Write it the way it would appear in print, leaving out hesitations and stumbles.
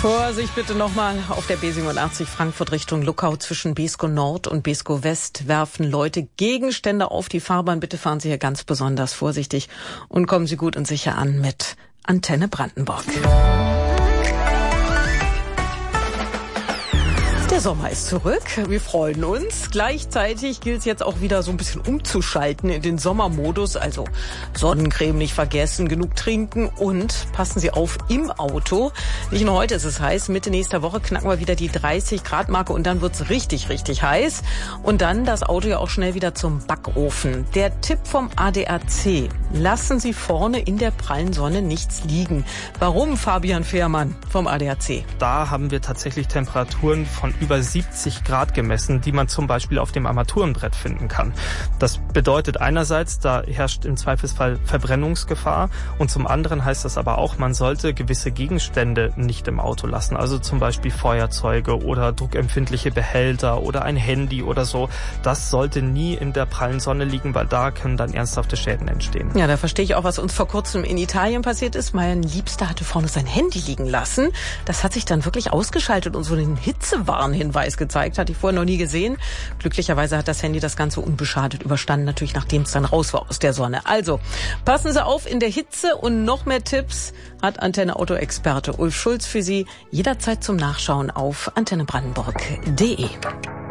Vorsicht bitte nochmal auf der B87 Frankfurt Richtung Luckau zwischen Beeskow Nord und Beeskow West werfen Leute Gegenstände auf die Fahrbahn. Bitte fahren Sie hier ganz besonders vorsichtig und kommen Sie gut und sicher an mit Antenne Brandenburg. Der Sommer ist zurück, wir freuen uns. Gleichzeitig gilt es jetzt auch wieder so ein bisschen umzuschalten in den Sommermodus. Also Sonnencreme nicht vergessen, genug trinken und passen Sie auf im Auto. Nicht nur heute ist es heiß, Mitte nächster Woche knacken wir wieder die 30-Grad-Marke und dann wird es richtig, richtig heiß. Und dann das Auto ja auch schnell wieder zum Backofen. Der Tipp vom ADAC, lassen Sie vorne in der prallen Sonne nichts liegen. Warum, Fabian Fehrmann vom ADAC? Da haben wir tatsächlich Temperaturen von über 70 Grad gemessen, die man zum Beispiel auf dem Armaturenbrett finden kann. Das bedeutet einerseits, da herrscht im Zweifelsfall Verbrennungsgefahr und zum anderen heißt das aber auch, man sollte gewisse Gegenstände nicht im Auto lassen, also zum Beispiel Feuerzeuge oder druckempfindliche Behälter oder ein Handy oder so. Das sollte nie in der prallen Sonne liegen, weil da können dann ernsthafte Schäden entstehen. Ja, da verstehe ich auch, was uns vor kurzem in Italien passiert ist. Mein Liebster hatte vorne sein Handy liegen lassen. Das hat sich dann wirklich ausgeschaltet und so einen Hitzewarnhinweis gezeigt, hatte ich vorher noch nie gesehen. Glücklicherweise hat das Handy das Ganze unbeschadet überstanden, natürlich nachdem es dann raus war aus der Sonne. Also, passen Sie auf in der Hitze und noch mehr Tipps hat Antenne-Auto-Experte Ulf Schulz für Sie jederzeit zum Nachschauen auf antennebrandenburg.de.